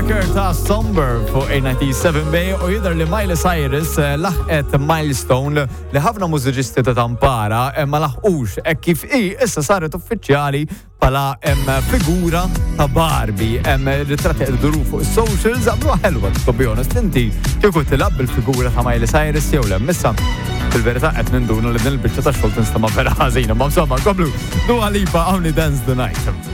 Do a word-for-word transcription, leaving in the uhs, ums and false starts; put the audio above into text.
Parker ta' Somber fuq A ninety-seven B u jidher li Miley Cyrus laħqet milestone li ħafna mużiċisti ta' Tampara ma laħqux hekk kif hi issa saret uffiċjali bħala figura ta' Barbie. Ritratti qed iduru fuq is-socials għamluha ħelwa to be honest. Inti kieku tilab bil-figura ta' Miley Cyrus jew le? Issa fil-verità qed ninduna li din il-biċċa ta' xogħol tinstema' vera ħażina, ma insomma komplu Dua Lipa Only Dance the Night.